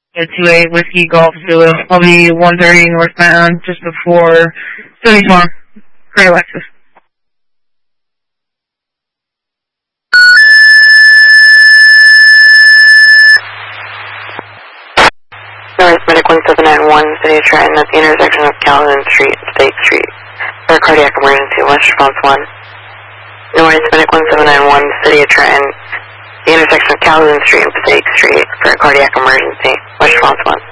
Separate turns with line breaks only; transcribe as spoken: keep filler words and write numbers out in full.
two eight Whiskey Golf Zulu. I'll be one thirty northbound just before Stony Farm. Gray Lexus.
North Medic one seven nine one, City of Trenton at the intersection of Calvin Street and Stake Street. For a cardiac emergency, West Response one. North Medic one seven nine one, City of Trenton, the intersection of Calvin Street and Stake Street. For a cardiac emergency, West Response one.